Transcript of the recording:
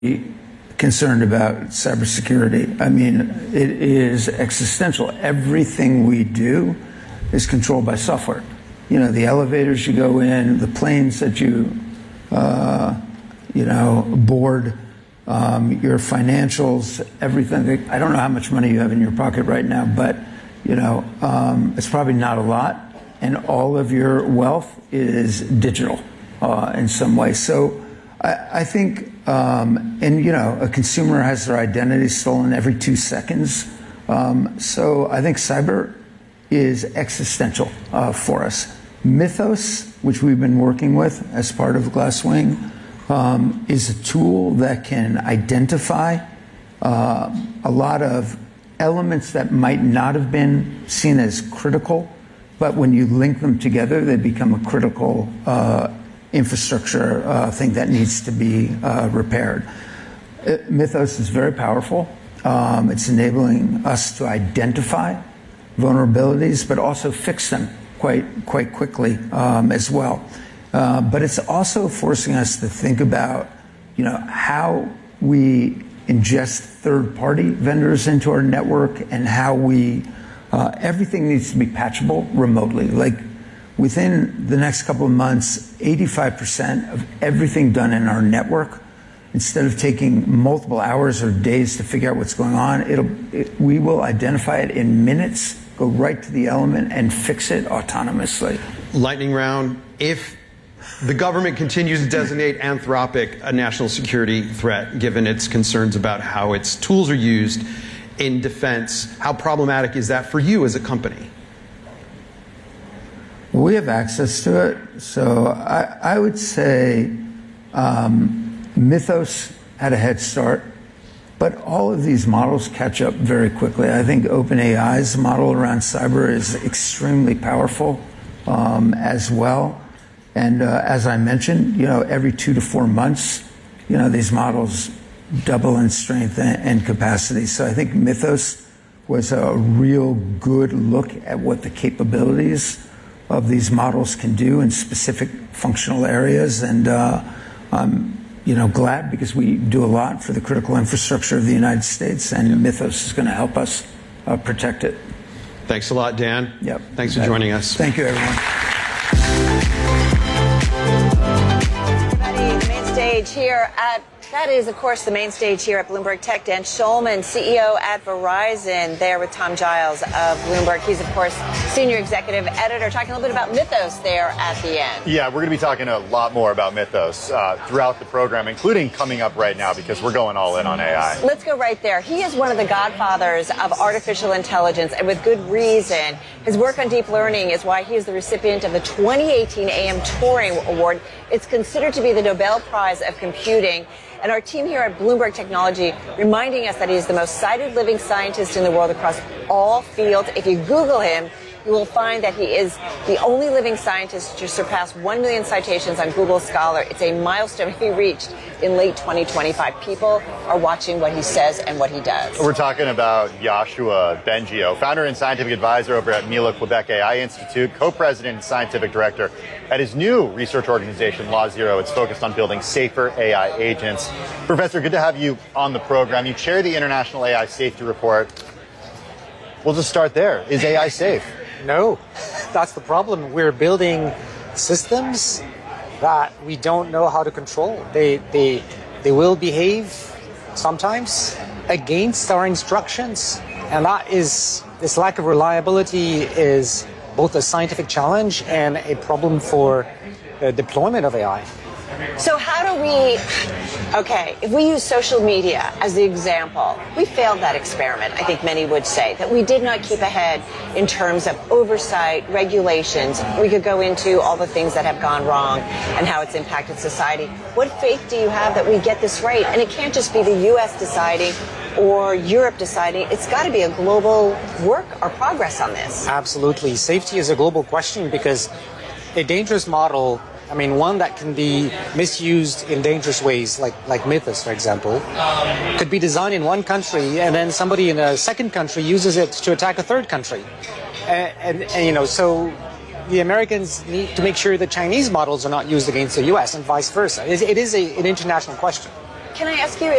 concerned about cybersecurity. I mean, it is existential. Everything we do is controlled by software. You know, the elevators you go in, the planes that you board, your financials, everything. I don't know how much money you have in your pocket right now, but, it's probably not a lot. And all of your wealth is digital in some way. So I think, a consumer has their identity stolen every 2 seconds. So I think cyber is existential for us. Mythos, which we've been working with as part of Glasswing, is a tool that can identify a lot of elements that might not have been seen as critical, but when you link them together, they become a critical infrastructure thing that needs to be repaired. Mythos is very powerful. It's enabling us to identify vulnerabilities, but also fix them quite quickly as well. But it's also forcing us to think about, how we ingest third-party vendors into our network and how we everything needs to be patchable remotely. Like within the next couple of months, 85% of everything done in our network, instead of taking multiple hours or days to figure out what's going on, we will identify it in minutes, go right to the element and fix it autonomously. Lightning round. If the government continues to designate Anthropic a national security threat, given its concerns about how its tools are used in defense, how problematic is that for you as a company? Well, we have access to it. So I would say Mythos had a head start, but all of these models catch up very quickly. I think OpenAI's model around cyber is extremely powerful as well. And as I mentioned, every 2 to 4 months, these models double in strength and capacity. So I think Mythos was a real good look at what the capabilities of these models can do in specific functional areas. And I'm glad because we do a lot for the critical infrastructure of the United States, and Mythos is going to help us protect it. Thanks a lot, Dan. Yep. Thanks for joining us. Thank you, everyone. The main stage here that is, of course, the main stage here at Bloomberg Tech. Dan Schulman, CEO at Verizon, there with Tom Giles of Bloomberg. He's, of course, senior executive editor, talking a little bit about Mythos there at the end. Yeah, we're going to be talking a lot more about Mythos throughout the program, including coming up right now, because we're going all in on AI. Let's go right there. He is one of the godfathers of artificial intelligence, and with good reason. His work on deep learning is why he is the recipient of the 2018 AM Turing Award. It's considered to be the Nobel Prize of Computing. And our team here at Bloomberg Technology reminding us that he is the most cited living scientist in the world across all fields. If you Google him, you will find that he is the only living scientist to surpass 1 million citations on Google Scholar. It's a milestone he reached in late 2025. People are watching what he says and what he does. We're talking about Yoshua Bengio, founder and scientific advisor over at Mila Quebec AI Institute, co-president and scientific director at his new research organization, Law Zero. It's focused on building safer AI agents. Professor, good to have you on the program. You chair the International AI Safety Report. We'll just start there. Is AI safe? No, that's the problem. We're building systems that we don't know how to control. They will behave sometimes against our instructions. And this lack of reliability is both a scientific challenge and a problem for the deployment of AI. So how do if we use social media as the example, we failed that experiment, I think many would say, that we did not keep ahead in terms of oversight, regulations. We could go into all the things that have gone wrong and how it's impacted society. What faith do you have that we get this right? And it can't just be the U.S. deciding or Europe deciding. It's got to be a global work or progress on this. Absolutely. Safety is a global question because a dangerous model, one that can be misused in dangerous ways, like Mythos, for example, could be designed in one country and then somebody in a second country uses it to attack a third country. So the Americans need to make sure that Chinese models are not used against the U.S. and vice versa. It is an international question. can I ask you,